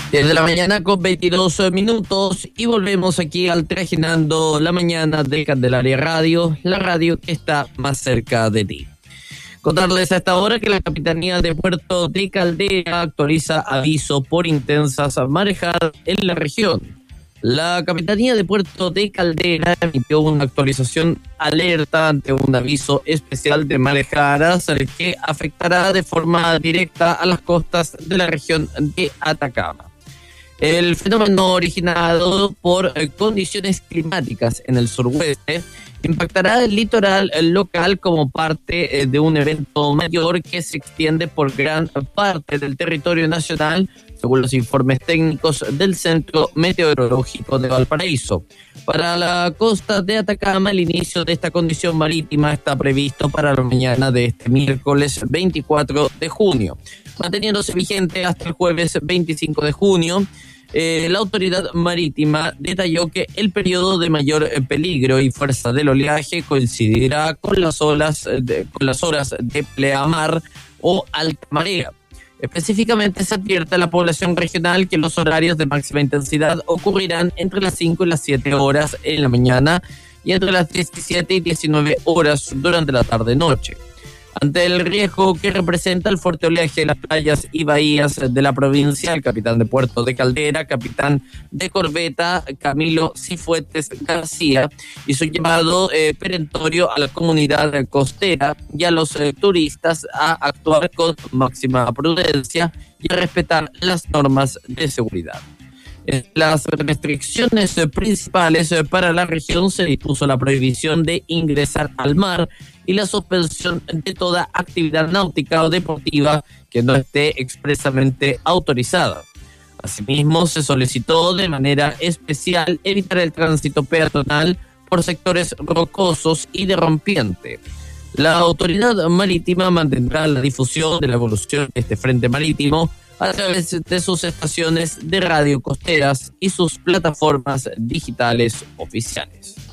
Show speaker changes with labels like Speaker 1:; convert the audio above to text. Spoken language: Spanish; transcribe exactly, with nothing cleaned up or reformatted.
Speaker 1: Desde la mañana con veintidós minutos y volvemos aquí al Trajinando la Mañana de Candelaria Radio, la radio que está más cerca de ti. Contarles a esta hora que la Capitanía de Puerto de Caldera actualiza aviso por intensas marejadas en la región. La Capitanía de Puerto de Caldera emitió una actualización alerta ante un aviso especial de marejadas que afectará de forma directa a las costas de la región de Atacama. El fenómeno originado por eh, condiciones climáticas en el suroeste impactará el litoral local como parte eh, de un evento mayor que se extiende por gran parte del territorio nacional, según los informes técnicos del Centro Meteorológico de Valparaíso. Para la costa de Atacama, el inicio de esta condición marítima está previsto para la mañana de este miércoles veinticuatro de junio, manteniéndose vigente hasta el jueves veinticinco de junio. Eh, la autoridad marítima detalló que el periodo de mayor eh, peligro y fuerza del oleaje coincidirá con las olas de, con las horas de pleamar o alta marea. Específicamente se advierte a la población regional que los horarios de máxima intensidad ocurrirán entre las cinco y las siete horas en la mañana y entre las diecisiete y diecinueve horas durante la tarde-noche. Ante el riesgo que representa el fuerte oleaje en las playas y bahías de la provincia, el capitán de Puerto de Caldera, capitán de corbeta Camilo Cifuentes García, hizo un llamado eh, perentorio a la comunidad costera y a los eh, turistas a actuar con máxima prudencia y a respetar las normas de seguridad. En las restricciones principales para la región se dispuso la prohibición de ingresar al mar y la suspensión de toda actividad náutica o deportiva que no esté expresamente autorizada. Asimismo, se solicitó de manera especial evitar el tránsito peatonal por sectores rocosos y de rompiente. La autoridad marítima mantendrá la difusión de la evolución de este frente marítimo a través de sus estaciones de radio costeras y sus plataformas digitales oficiales.